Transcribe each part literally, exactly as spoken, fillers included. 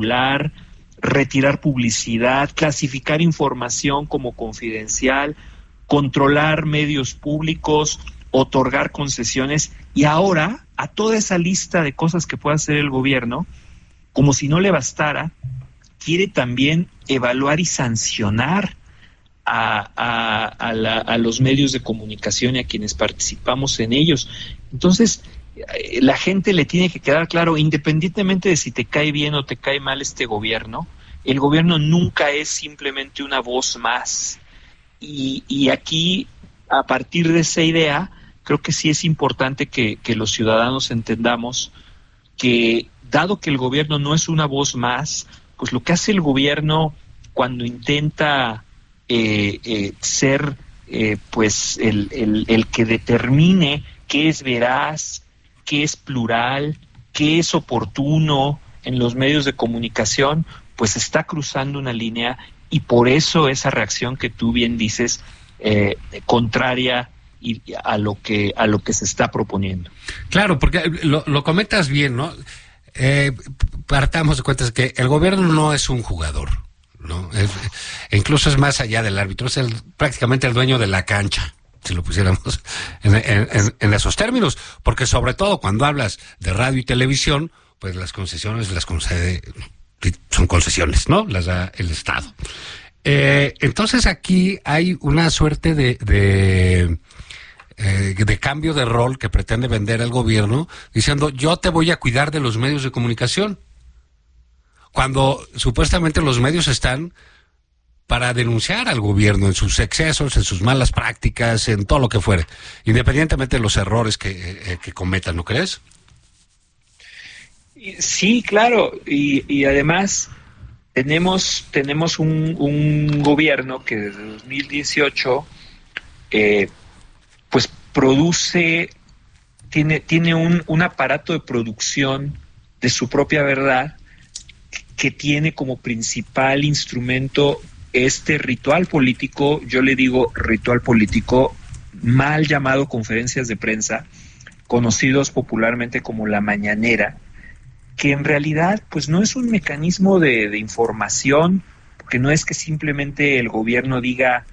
manipular, retirar publicidad, clasificar información como confidencial, controlar medios públicos, otorgar concesiones, y ahora a toda esa lista de cosas que puede hacer el gobierno, como si no le bastara, quiere también evaluar y sancionar a, a, a, la, a los medios de comunicación y a quienes participamos en ellos. Entonces, la gente le tiene que quedar claro, independientemente de si te cae bien o te cae mal este gobierno, el gobierno nunca es simplemente una voz más. Y, y aquí, a partir de esa idea, creo que sí es importante que, que los ciudadanos entendamos que, dado que el gobierno no es una voz más, pues lo que hace el gobierno cuando intenta eh, eh, ser eh, pues el, el, el que determine qué es veraz, qué es plural, qué es oportuno en los medios de comunicación, pues está cruzando una línea, y por eso esa reacción que tú bien dices, eh, contraria y a lo que a lo que se está proponiendo. Claro, porque lo, lo comentas bien, ¿no? Eh, partamos de cuenta que el gobierno no es un jugador, ¿no? Es, incluso es más allá del árbitro, es el, prácticamente el dueño de la cancha, si lo pusiéramos en, en, en, en esos términos, porque sobre todo cuando hablas de radio y televisión, pues las concesiones las concede, son concesiones, ¿no? Las da el Estado. Eh, entonces aquí hay una suerte de, de Eh, de cambio de rol que pretende vender el gobierno, diciendo yo te voy a cuidar de los medios de comunicación, cuando supuestamente los medios están para denunciar al gobierno en sus excesos, en sus malas prácticas, en todo lo que fuere, independientemente de los errores que, eh, que cometan, ¿no crees? Sí, claro, y, y además tenemos tenemos un, un gobierno que desde dos mil dieciocho eh, pues produce, tiene, tiene un, un aparato de producción de su propia verdad, que tiene como principal instrumento este ritual político, yo le digo ritual político, mal llamado conferencias de prensa, conocidos popularmente como la mañanera, que en realidad pues no es un mecanismo de, de información, porque no es que simplemente el gobierno diga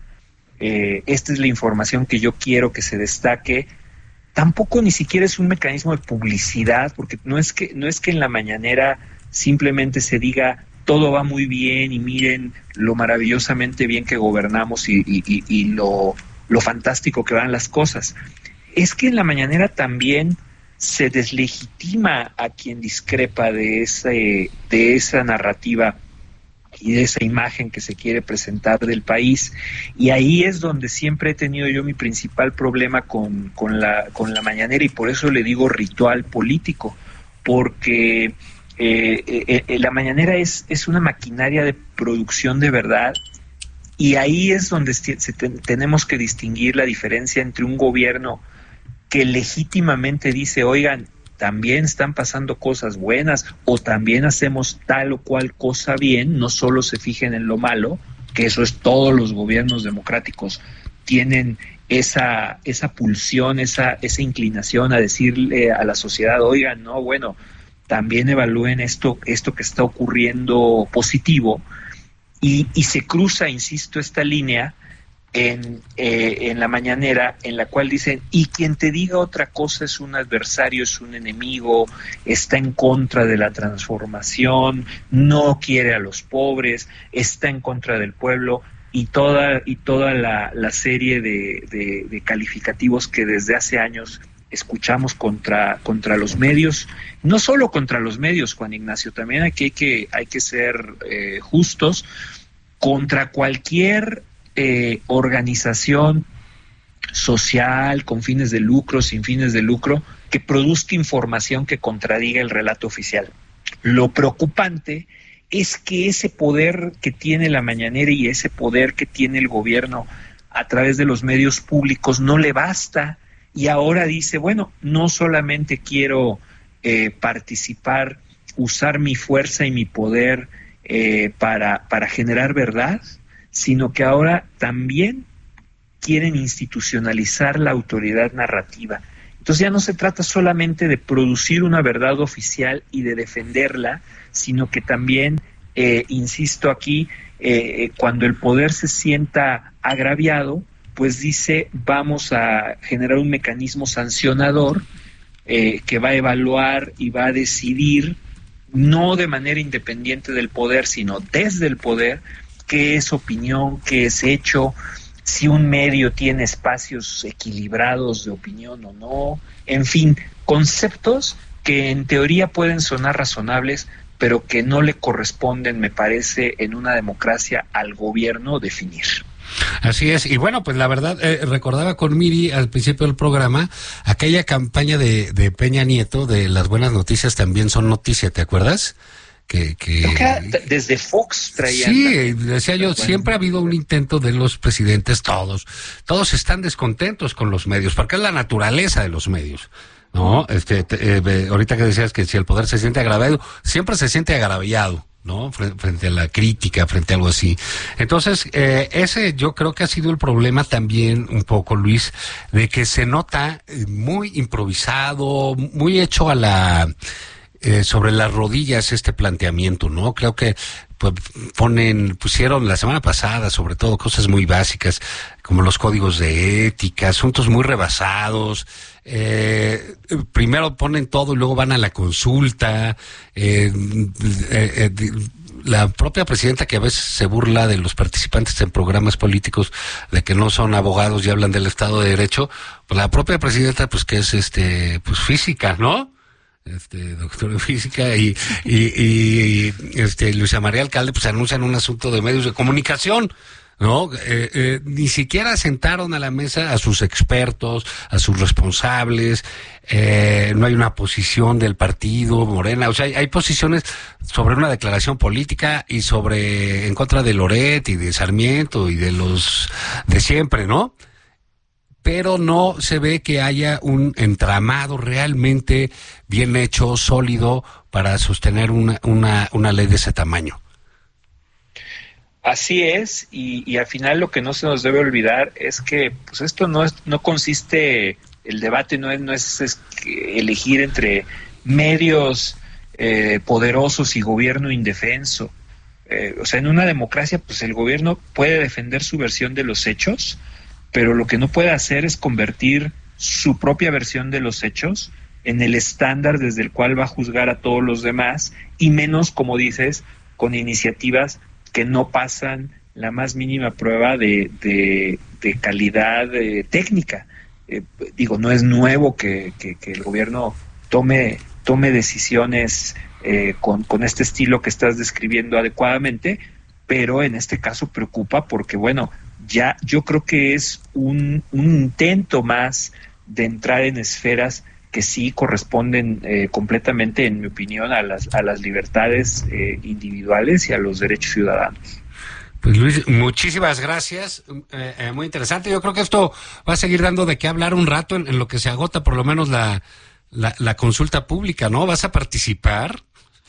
Eh, esta es la información que yo quiero que se destaque, tampoco ni siquiera es un mecanismo de publicidad, porque no es que no es que en la mañanera simplemente se diga todo va muy bien y miren lo maravillosamente bien que gobernamos y, y, y, y lo, lo fantástico que van las cosas. Es que en la mañanera también se deslegitima a quien discrepa de ese, de esa narrativa y de esa imagen que se quiere presentar del país, y ahí es donde siempre he tenido yo mi principal problema con, con, la, con la mañanera, y por eso le digo ritual político, porque eh, eh, eh, la mañanera es, es una maquinaria de producción de verdad, y ahí es donde se te, tenemos que distinguir la diferencia entre un gobierno que legítimamente dice, oigan, también están pasando cosas buenas, o también hacemos tal o cual cosa bien, no solo se fijen en lo malo, que eso es, todos los gobiernos democráticos tienen esa esa pulsión, esa esa inclinación a decirle a la sociedad, oigan, no, bueno, también evalúen esto esto que está ocurriendo positivo, y, y se cruza, insisto, esta línea en, eh, en la mañanera, en la cual dicen, y quien te diga otra cosa es un adversario, es un enemigo, está en contra de la transformación, no quiere a los pobres, está en contra del pueblo, y toda y toda la, la serie de, de, de calificativos que desde hace años escuchamos contra contra los medios, no solo contra los medios, Juan Ignacio, también aquí hay que hay que ser eh, justos, contra cualquier Eh, organización social con fines de lucro, sin fines de lucro, que produzca información que contradiga el relato oficial. Lo preocupante es que ese poder que tiene la mañanera y ese poder que tiene el gobierno a través de los medios públicos no le basta, y ahora dice, bueno, no solamente quiero eh, participar, usar mi fuerza y mi poder eh, para, para generar verdad, sino que ahora también quieren institucionalizar la autoridad narrativa. Entonces ya no se trata solamente de producir una verdad oficial y de defenderla, sino que también, eh, insisto aquí, eh, cuando el poder se sienta agraviado, pues dice, vamos a generar un mecanismo sancionador eh, que va a evaluar y va a decidir, no de manera independiente del poder, sino desde el poder, qué es opinión, qué es hecho, si un medio tiene espacios equilibrados de opinión o no, en fin, conceptos que en teoría pueden sonar razonables, pero que no le corresponden, me parece, en una democracia al gobierno definir. Así es, y bueno, pues la verdad, eh, recordaba con Miri al principio del programa, aquella campaña de, de Peña Nieto, de las buenas noticias también son noticia, ¿te acuerdas? Que, que... Creo que desde Fox traían. Sí, decía yo, siempre ha habido un intento de los presidentes, todos, todos están descontentos con los medios, porque es la naturaleza de los medios, ¿no? Este, te, eh, ahorita que decías que si el poder se siente agraviado, siempre se siente agraviado, ¿no? Frente a la crítica, frente a algo así. Entonces, eh, ese yo creo que ha sido el problema también un poco, Luis, de que se nota muy improvisado, muy hecho a la... Eh, sobre las rodillas este planteamiento, ¿no? Creo que pues ponen, pusieron la semana pasada sobre todo cosas muy básicas como los códigos de ética, asuntos muy rebasados, eh, primero ponen todo y luego van a la consulta, eh, eh, eh, la propia presidenta que a veces se burla de los participantes en programas políticos de que no son abogados y hablan del Estado de Derecho, pues la propia presidenta pues que es este pues física, ¿no? Este doctor en física y, y, y este Luisa María Alcalde pues anuncian un asunto de medios de comunicación, ¿no? Eh, eh, ni siquiera sentaron a la mesa a sus expertos, a sus responsables, eh, no hay una posición del partido Morena, o sea, hay, hay posiciones sobre una declaración política y sobre en contra de Loret y de Sarmiento y de los de siempre, ¿no? Pero no se ve que haya un entramado realmente bien hecho, sólido, para sostener una, una, una ley de ese tamaño. Así es, y, y al final lo que no se nos debe olvidar es que pues esto no es, no consiste, el debate no es, no es, es elegir entre medios eh, poderosos y gobierno indefenso. Eh, o sea, en una democracia, pues el gobierno puede defender su versión de los hechos, pero lo que no puede hacer es convertir su propia versión de los hechos en el estándar desde el cual va a juzgar a todos los demás, y menos, como dices, con iniciativas que no pasan la más mínima prueba de, de, de calidad eh, técnica. Eh, digo, no es nuevo que, que, que el gobierno tome, tome decisiones eh, con, con este estilo que estás describiendo adecuadamente, pero en este caso preocupa porque, bueno, ya yo creo que es un, un intento más de entrar en esferas que sí corresponden eh, completamente, en mi opinión, a las a las libertades eh, individuales y a los derechos ciudadanos. Pues Luis, muchísimas gracias, eh, eh, muy interesante. Yo creo que esto va a seguir dando de qué hablar un rato en, en lo que se agota por lo menos la, la, la consulta pública, ¿no? ¿Vas a participar?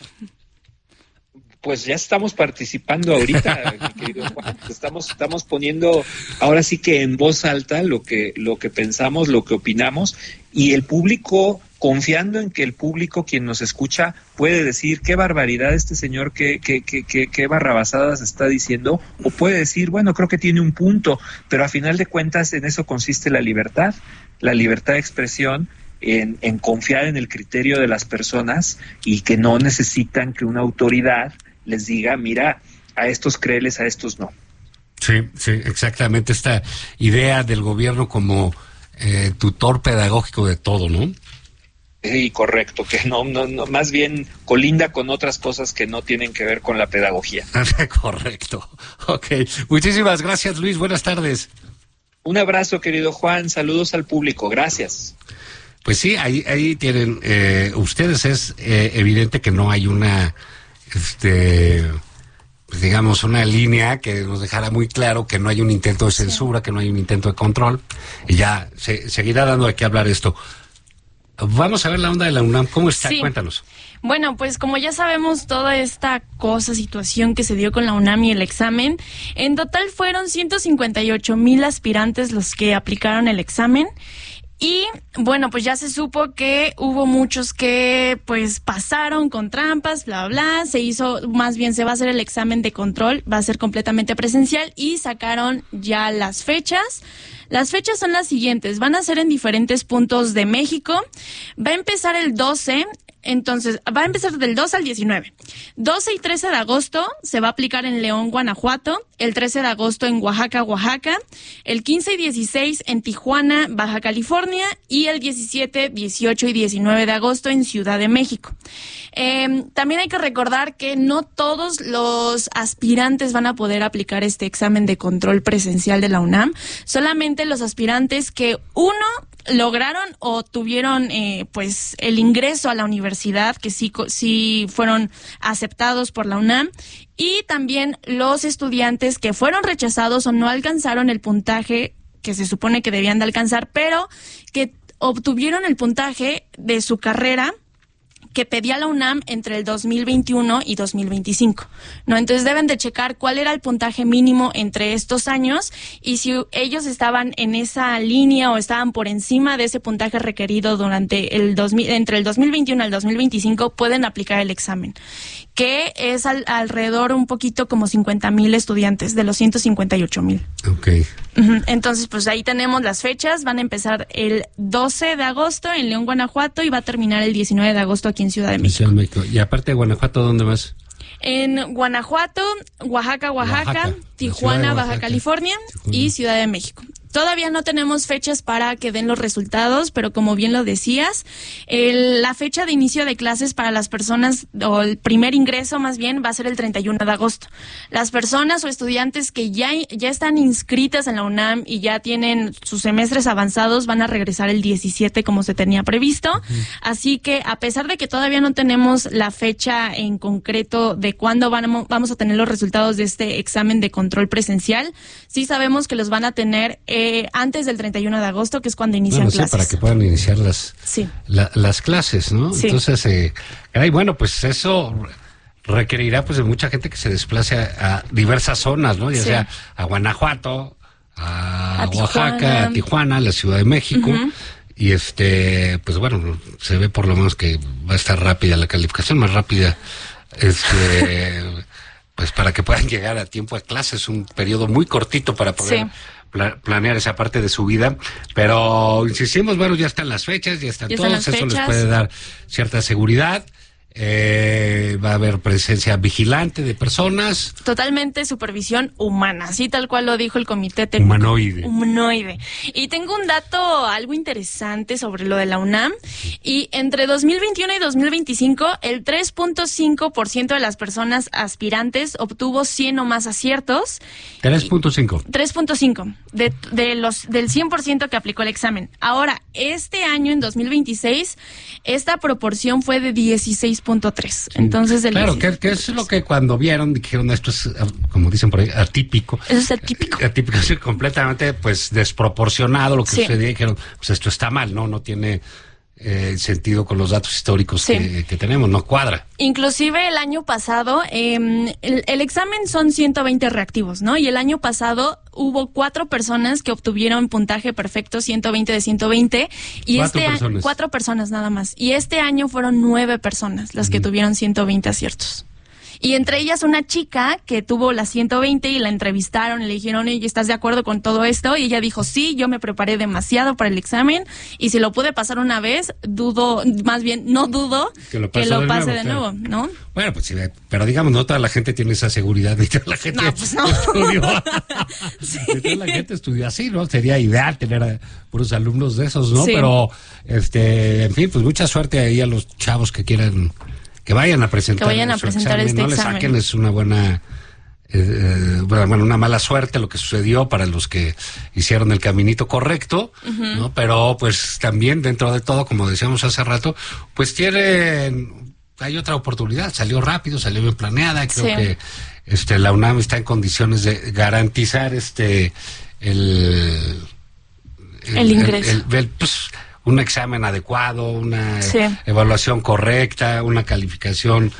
Pues ya estamos participando ahorita, mi querido Juan. Estamos, estamos poniendo ahora sí que en voz alta lo que, lo que pensamos, lo que opinamos, y el público, confiando en que el público, quien nos escucha, puede decir qué barbaridad este señor, qué, qué, qué, qué, qué barrabasadas está diciendo, o puede decir, bueno, creo que tiene un punto, pero a final de cuentas en eso consiste la libertad, la libertad de expresión. En, en confiar en el criterio de las personas y que no necesitan que una autoridad les diga, mira, a estos créeles, a estos no. Sí, sí, exactamente, esta idea del gobierno como eh, tutor pedagógico de todo, ¿no? Sí, correcto, que no, no, no, más bien colinda con otras cosas que no tienen que ver con la pedagogía. Correcto, ok. Muchísimas gracias, Luis, buenas tardes. Un abrazo, querido Juan, saludos al público, gracias. Pues sí, ahí, ahí tienen, eh, ustedes es eh, evidente que no hay una, este, pues digamos, una línea que nos dejara muy claro que no hay un intento de censura, que no hay un intento de control, y ya se seguirá dando de qué hablar esto. Vamos a ver la onda de la UNAM, ¿cómo está? Sí. Cuéntanos. Bueno, pues como ya sabemos toda esta cosa, situación que se dio con la UNAM y el examen, en total fueron ciento cincuenta y ocho mil aspirantes los que aplicaron el examen. Y bueno, pues ya se supo que hubo muchos que pues pasaron con trampas, bla, bla, se hizo, más bien se va a hacer el examen de control, va a ser completamente presencial y sacaron ya las fechas. Las fechas son las siguientes, van a ser en diferentes puntos de México, va a empezar el doce, entonces va a empezar del dos al diecinueve. doce y trece de agosto se va a aplicar en León, Guanajuato, el trece de agosto en Oaxaca, Oaxaca, el quince y dieciséis en Tijuana, Baja California y el diecisiete, dieciocho y diecinueve de agosto en Ciudad de México. Eh, también hay que recordar que no todos los aspirantes van a poder aplicar este examen de control presencial de la UNAM, solamente los aspirantes que uno lograron o tuvieron eh, pues el ingreso a la universidad, que sí, sí fueron aceptados por la UNAM, y también los estudiantes que fueron rechazados o no alcanzaron el puntaje que se supone que debían de alcanzar, pero que obtuvieron el puntaje de su carrera que pedía la UNAM entre el dos mil veintiuno y dos mil veinticinco, ¿no? Entonces deben de checar cuál era el puntaje mínimo entre estos años y si ellos estaban en esa línea o estaban por encima de ese puntaje requerido durante el dos mil, entre el dos mil veintiuno al dos mil veinticinco, pueden aplicar el examen, que es al, alrededor un poquito como cincuenta mil estudiantes de los ciento cincuenta y ocho mil. Ok. Uh-huh. Entonces, pues ahí tenemos las fechas. Van a empezar el doce de agosto en León, Guanajuato, y va a terminar el diecinueve de agosto aquí en Ciudad de México. Ciudad de México. Y aparte de Guanajuato, ¿dónde más? En Guanajuato, Oaxaca, Oaxaca, Oaxaca. Tijuana, Baja Baja California Tijuana. Y Ciudad de México. Todavía no tenemos fechas para que den los resultados, pero como bien lo decías, el, la fecha de inicio de clases para las personas, o el primer ingreso más bien, va a ser el treinta y uno de agosto. Las personas o estudiantes que ya, ya están inscritas en la UNAM y ya tienen sus semestres avanzados van a regresar el diecisiete como se tenía previsto. Uh-huh. Así que a pesar de que todavía no tenemos la fecha en concreto de cuándo vamos, vamos a tener los resultados de este examen de control presencial, sí sabemos que los van a tener eh, Eh, antes del treinta y uno de agosto, que es cuando inician bueno, clases. Sí, para que puedan iniciar las, sí. la, las clases, ¿no? Sí. Entonces, eh, caray, bueno, pues eso requerirá pues de mucha gente que se desplace a, a diversas zonas, ¿no? Ya sí. sea a Guanajuato, a, a Oaxaca, Tijuana. a Tijuana, a la Ciudad de México. Uh-huh. Y este, pues bueno, se ve por lo menos que va a estar rápida la calificación, más rápida, este, pues para que puedan llegar a tiempo a clases, un periodo muy cortito para poder... Sí. planear esa parte de su vida, pero insistimos, bueno, ya están las fechas, ya están ya todos, están eso fechas. Les puede dar cierta seguridad. Eh, va a haber presencia vigilante de personas. Totalmente supervisión humana, así tal cual lo dijo el comité técnico. Humanoide. Humanoide. Y tengo un dato algo interesante sobre lo de la UNAM. Y entre dos mil veintiuno y dos mil veinticinco, el tres punto cinco por ciento de las personas aspirantes obtuvo cien o más aciertos. tres punto cinco. tres punto cinco de, de los, del cien por ciento que aplicó el examen. Ahora, este año, en dos mil veintiséis, esta proporción fue de dieciséis punto tres. Entonces, el claro, que, que es lo que cuando vieron dijeron esto es, como dicen por ahí, atípico. Eso es atípico. Atípico, es completamente pues desproporcionado lo que sí. sucedía. Dijeron, pues esto está mal, no, no tiene eh, sentido con los datos históricos sí. que, que tenemos, no cuadra. Inclusive el año pasado, eh, el, el examen son ciento veinte reactivos, ¿no? Y el año pasado hubo cuatro personas que obtuvieron puntaje perfecto, ciento veinte de ciento veinte. Y cuatro este personas. Año, cuatro personas nada más. Y este año fueron nueve personas las que mm. tuvieron ciento veinte aciertos. Y entre ellas una chica que tuvo las ciento veinte y la entrevistaron y le dijeron, oye, ¿estás de acuerdo con todo esto? Y ella dijo, sí, yo me preparé demasiado para el examen y si lo pude pasar una vez, dudo, más bien no dudo que lo, que lo de pase nuevo, de nuevo, claro. ¿no? Bueno, pues sí, pero digamos, no toda la gente tiene esa seguridad, ni toda la gente no, pues no. estudió. sí. Ni toda la gente estudió así, ¿no? Sería ideal tener a puros alumnos de esos, ¿no? Sí. Pero, este, en fin, pues mucha suerte ahí a los chavos que quieran... Que vayan a presentar, que vayan a presentar examen, este no examen. le saquen, es una buena, eh, bueno, una mala suerte lo que sucedió para los que hicieron el caminito correcto, uh-huh. ¿no? Pero pues también dentro de todo, como decíamos hace rato, pues tienen, hay otra oportunidad, salió rápido, salió bien planeada, creo sí. que este la UNAM está en condiciones de garantizar este el el, el ingreso. El, el, el, pues, un examen adecuado, una sí. evaluación correcta, una calificación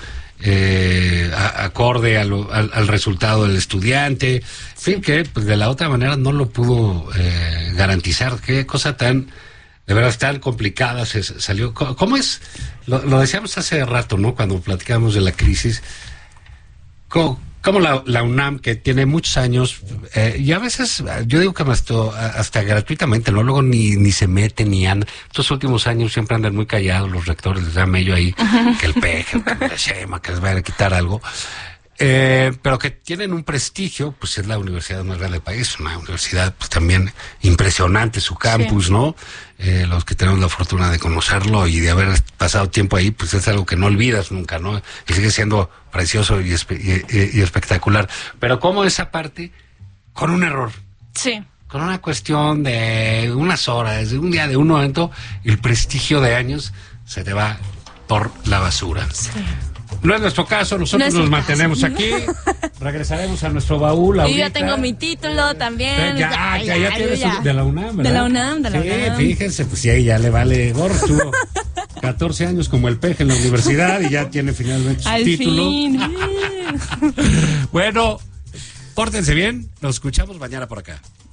eh, a, acorde a lo, al, al resultado del estudiante, en sí. fin, que pues, de la otra manera no lo pudo eh, garantizar. Qué cosa tan de verdad tan complicada se salió. ¿Cómo es? Lo, lo decíamos hace rato, ¿no? Cuando platicábamos de la crisis. ¿Cómo, cómo la, la UNAM, que tiene muchos años, eh, y a veces, yo digo que hasta, hasta gratuitamente, ¿no? Luego ni, ni se mete, ni andan. Estos últimos años siempre andan muy callados los rectores, les da medio ahí, uh-huh. que el peje, que la Shema, que les vayan a quitar algo. Eh, pero que tienen un prestigio, pues es la universidad más grande del país, una universidad pues también impresionante, su campus, sí. ¿no? Eh, los que tenemos la fortuna de conocerlo y de haber pasado tiempo ahí, pues es algo que no olvidas nunca, ¿no? Y sigue siendo precioso y, espe- y, y espectacular. Pero ¿cómo esa parte? Con un error. Sí. Con una cuestión de unas horas, de un día, de un momento, el prestigio de años se te va por la basura. Sí. No es nuestro caso, nosotros no nos mantenemos caso. Aquí, regresaremos a nuestro baúl ahorita. Y yo tengo mi título también. Ya, ya, ya, ya tienes ya. De la UNAM, ¿verdad? De la UNAM, de la sí, UNAM. Sí, fíjense, pues sí, ya le vale gorro, estuvo catorce años como el peje en la universidad y ya tiene finalmente su Al título. Fin. Bueno, pórtense bien, nos escuchamos mañana por acá.